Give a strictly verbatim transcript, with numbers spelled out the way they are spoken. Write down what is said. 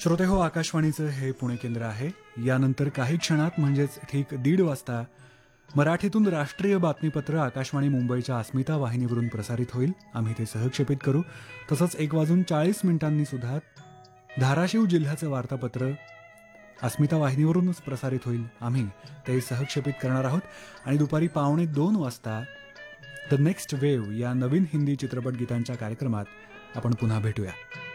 श्रोते हो, आकाशवाणीचं हे पुणे केंद्र आहे. यानंतर काही क्षणात म्हणजेच ठीक दीड वाजता मराठीतून राष्ट्रीय बातमीपत्र आकाशवाणी मुंबईच्या अस्मिता वाहिनीवरून प्रसारित होईल. आम्ही ते सहक्षेपित करू. तसंच एक वाजून चाळीस मिनिटांनी सुद्धा धाराशिव जिल्ह्याचं वार्तापत्र अस्मिता वाहिनीवरूनच प्रसारित होईल. आम्ही ते सहक्षेपित करणार आहोत. आणि दुपारी पावणे दोन वाजता द नेक्स्ट वेव्ह या नवीन हिंदी चित्रपट गीतांच्या कार्यक्रमात आपण पुन्हा भेटूया.